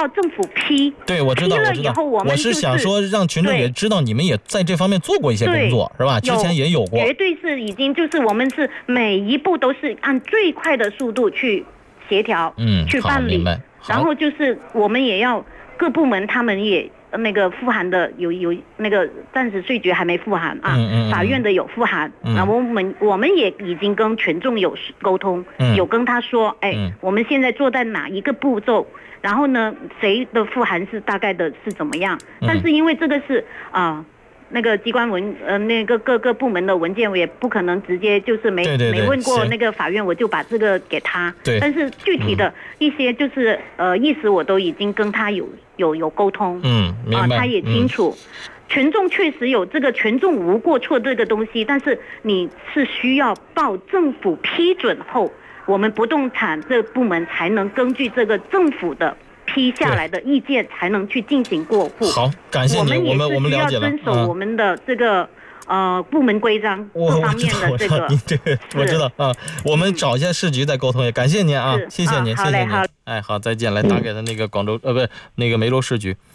要政府批。 对，我知道， 批了以后我是想说让群众也知道你们也在这方面做过一些工作，是吧？之前也有过。 绝对是已经就是我们是每一步都是按最快的速度去协调，去办理。然后就是我们也要各部门他们也那个复函的有那个暂时税局还没复函啊，法院的有复函，那我们也已经跟群众有沟通，有跟他说，我们现在做在哪一个步骤，然后呢谁的复函是大概的是怎么样，但是因为这个是那个机关那个各个部门的文件，我也不可能直接就是没问过那个法院，我就把这个给他。 对。 但是具体的一些就是意思我都已经跟他有沟通。 明白。 他也清楚。群众确实有这个群众无过错这个东西，但是你是需要报政府批准后，我们不动产这部门才能根据这个政府的批下来的意见才能去进行过户。 好，感谢您，我们了解了。 需要遵守我们的这个部门规章各方面的这个。 我知道啊，我们找一下市局再沟通。也感谢您啊，谢谢您，谢谢您。好，再见。来打给他那个广州不是那个梅州市局。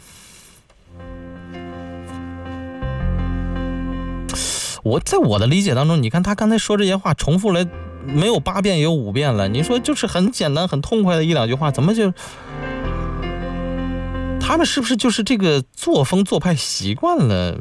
在我的理解当中，你看他刚才说这些话重复了没有8遍也有5遍了，你说就是很简单很痛快的1、2句话，怎么就他们是不是就是这个作风做派习惯了？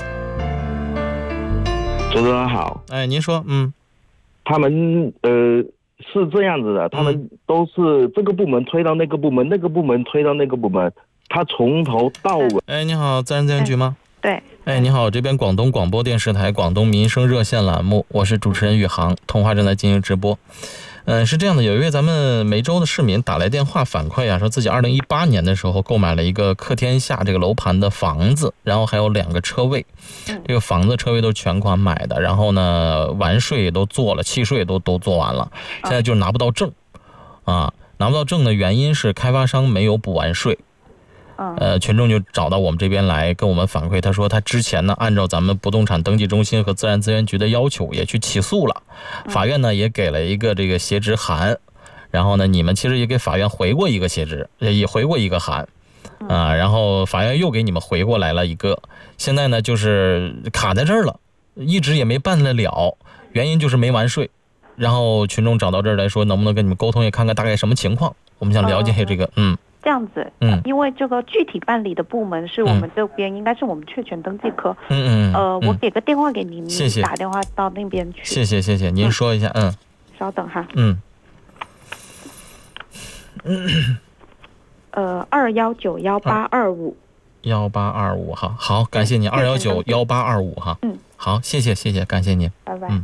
主持人好， 您说， 他们是这样子的，他们都是这个部门推到那个部门，那个部门推到那个部门，他从头到尾。 你好，自然资源局吗？ 对。 你好，这边广东广播电视台广东民生热线栏目，我是主持人宇航，通话正在进行直播。是这样的，有一位咱们梅州的市民打来电话反馈啊，说自己2018年的时候购买了一个客天下这个楼盘的房子，然后还有2个车位，这个房子车位都是全款买的，然后呢完税也都做了，契税也都做完了，现在就拿不到证拿不到证的原因是开发商没有补完税。群众就找到我们这边来跟我们反馈，他说他之前呢按照咱们不动产登记中心和自然资源局的要求也去起诉了，法院呢也给了一个这个协职函，然后呢你们其实也给法院回过一个协职，也回过一个函然后法院又给你们回过来了一个，现在呢就是卡在这儿了，一直也没办得了，原因就是没完税。然后群众找到这儿来说能不能跟你们沟通，也看看大概什么情况，我们想了解一下这个这样子，因为这个具体办理的部门是我们这边，应该是我们确权登记科。我给个电话给您， 谢谢， 打电话到那边去。 谢谢，您说一下， 稍等哈。2191825。 1825哈，好，感谢您，2191825哈。好，谢谢，感谢您， 拜拜。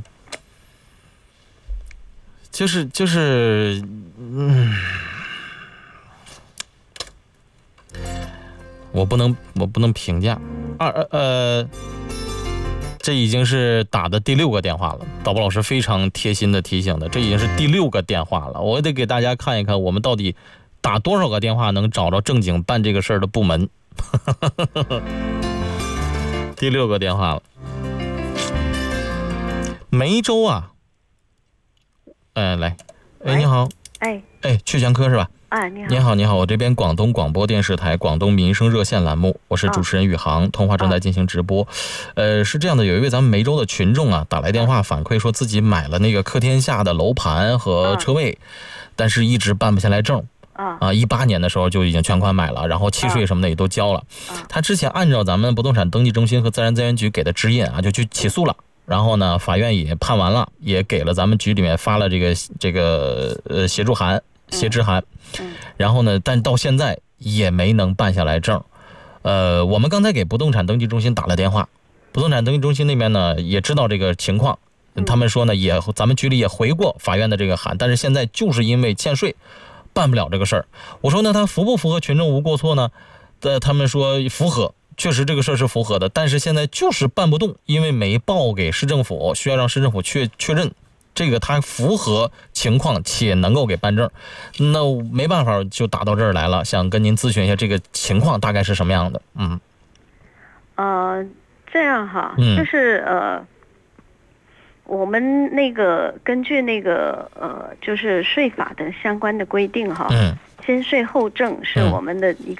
就是我不能评价，这已经是打的第6个电话了，导播老师非常贴心的提醒的，这已经是第6个电话了，我得给大家看一看我们到底打多少个电话能找着正经办这个事儿的部门。第6个电话了，梅州啊，来，你好，确权科是吧？你好，我这边广东广播电视台广东民生热线栏目，我是主持人宇航，通话正在进行直播。是这样的，有一位咱们梅州的群众啊，打来电话反馈说自己买了那个客天下的楼盘和车位，但是一直办不下来证。18年的时候就已经全款买了，然后契税什么的也都交了。他之前按照咱们不动产登记中心和自然资源局给的指引啊，就去起诉了。然后呢，法院也判完了，也给了咱们局里面发了这个协助函、协职函。然后呢，但到现在也没能办下来证。我们刚才给不动产登记中心打了电话，不动产登记中心那边呢也知道这个情况，他们说呢咱们局里也回过法院的这个函，但是现在就是因为欠税办不了这个事儿。我说呢，他符不符合群众无过错呢？他们说符合。确实这个事儿是符合的，但是现在就是办不动，因为没报给市政府，需要让市政府确认这个它符合情况且能够给办证。那没办法，就打到这儿来了，想跟您咨询一下这个情况大概是什么样的。 这样哈，就是我们那个根据那个就是税法的相关的规定哈，先税后证是我们的一个